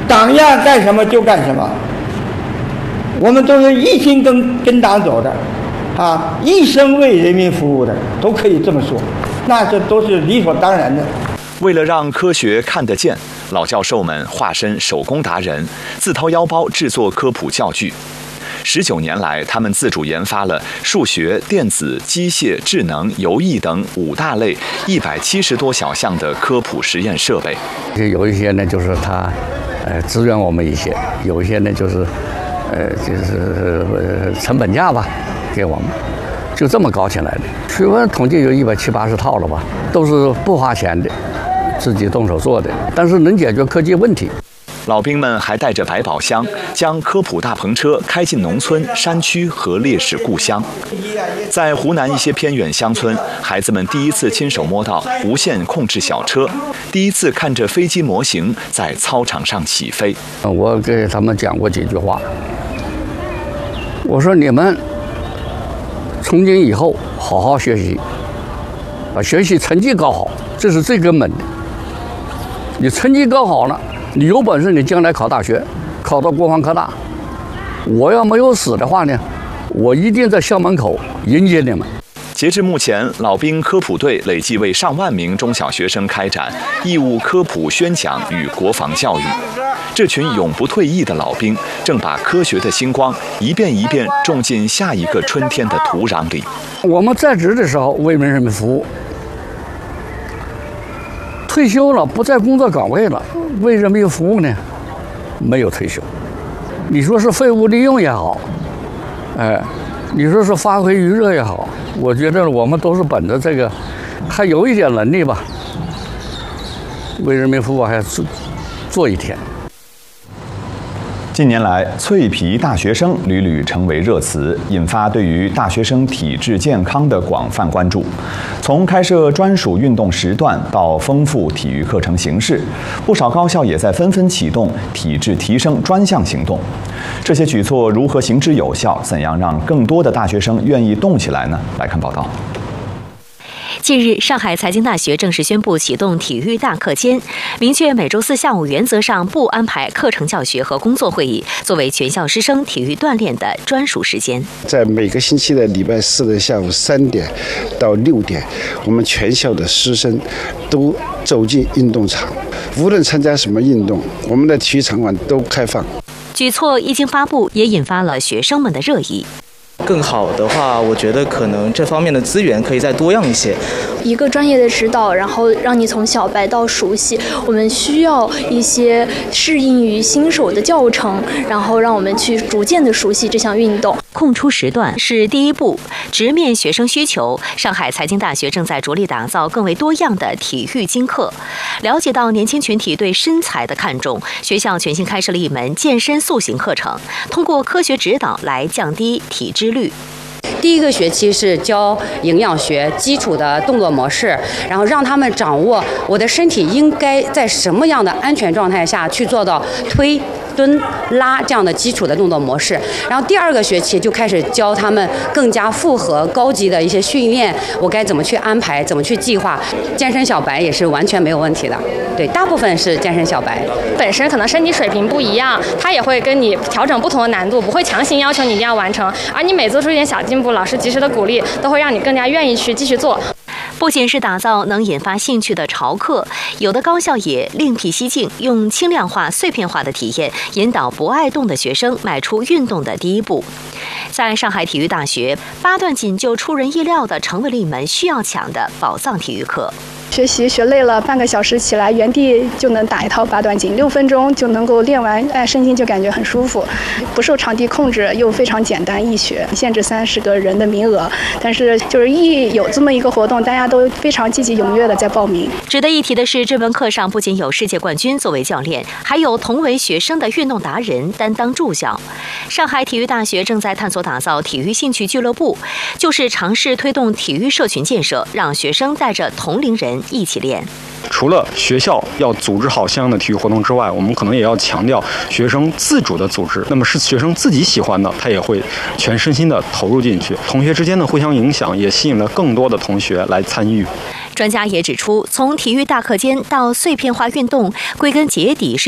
党要干什么就干什么。我们都是一心跟党走的，一生为人民服务的，都可以这么说，那这都是理所当然的。 为了让科学看得见，老教授们化身手工达人，自掏腰包制作科普教具。19年来，他们自主研发了数学、电子、机械、智能、游艺等5大类170多小项的科普实验设备。 有一些呢，就是他支援我们一些；有一些呢，就是成本价吧，给我们，就这么搞起来的。学问统计有170、80套了吧，都是不花钱的，自己动手做的，但是能解决科技问题。 老兵们还带着百宝箱，将科普大篷车开进农村、山区和烈士故乡。在湖南一些偏远乡村，孩子们第一次亲手摸到无线控制小车，第一次看着飞机模型在操场上起飞。 我给他们讲过几句话，我说你们从今以后好好学习，学习成绩高好，这是最根本的。你成绩高好了，你有本事，你将来考大学，考到国防科大。我要没有死的话呢，我一定在校门口迎接你们。 截至目前，老兵科普队累计为上万名中小学生开展义务科普宣讲与国防教育。这群永不退役的老兵，正把科学的星光一遍一遍种进下一个春天的土壤里。 我们在职的时候为人民服务，退休了不在工作岗位了，为人民服务呢，没有退休。你说是废物利用也好，你说是发挥余热也好，我觉得我们都是本着这个，还有一点能力吧，为人民服务还做一天。 近年来，脆皮大学生屡屡成为热词，引发对于大学生体质健康的广泛关注。从开设专属运动时段到丰富体育课程形式，不少高校也在纷纷启动体质提升专项行动。这些举措如何行之有效？怎样让更多的大学生愿意动起来呢？来看报道。 近日，上海财经大学正式宣布启动体育大课间，明确每周4下午原则上不安排课程教学和工作会议，作为全校师生体育锻炼的专属时间。 在每个星期的礼拜4的下午3点到6点，我们全校的师生都走进运动场，无论参加什么运动，我们的体育场馆都开放。 举措一经发布，也引发了学生们的热议。 更好的话，我觉得可能这方面的资源可以再多样一些。 一个专业的指导，然后让你从小白到熟悉。我们需要一些适应于新手的教程，然后让我们去逐渐的熟悉这项运动。 空出时段是第一步，直面学生需求。上海财经大学正在着力打造更为多样的体育精课。了解到年轻群体对身材的看重，学校全新开设了一门健身塑形课程，通过科学指导来降低体脂率。 第一个学期是教营养学基础的动作模式，然后让他们掌握我的身体应该在什么样的安全状态下去做到推、蹲、拉这样的基础的动作模式。然后第二个学期就开始教他们更加复合高级的一些训练，我该怎么去安排，怎么去计划。健身小白也是完全没有问题的，对，大部分是健身小白。 本身可能身体水平不一样，他也会跟你调整不同的难度，不会强行要求你一定要完成，而你每做出一点小进步，老师及时的鼓励，都会让你更加愿意去继续做。 不仅是打造能引发兴趣的潮课，有的高校也另辟蹊径，用轻量化、碎片化的体验，引导不爱动的学生迈出运动的第一步。在上海体育大学，8段锦就出人意料地成为了一门需要抢的宝藏体育课。 学习学累了，半个小时起来原地就能打一套8段锦，6分钟就能够练完，身心就感觉很舒服，不受场地控制，又非常简单易学，限制30个人的名额。但是就是一有这么一个活动，大家都非常积极踊跃的在报名。 值得一提的是，这门课上不仅有世界冠军作为教练，还有同为学生的运动达人担当助教。上海体育大学正在探索打造体育兴趣俱乐部，就是尝试推动体育社群建设，让学生带着同龄人一起练。 除了学校要组织好相应的体育活动之外，我们可能也要强调学生自主的组织。那么是学生自己喜欢的，他也会全身心的投入进去。同学之间的互相影响，也吸引了更多的同学来参与。 专家也指出，从体育大课间到碎片化运动，归根结底是